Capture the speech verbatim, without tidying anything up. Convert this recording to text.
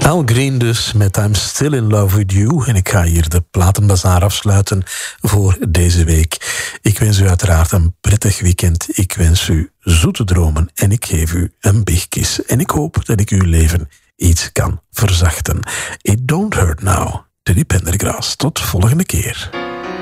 Al Green dus met I'm Still in Love With You. En ik ga hier de platenbazaar afsluiten voor deze week. Ik wens u uiteraard een prettig weekend. Ik wens u zoete dromen en ik geef u een big kiss. En ik hoop dat ik uw leven iets kan verzachten. It don't hurt now. Teddy Pendergrass. Tot volgende keer.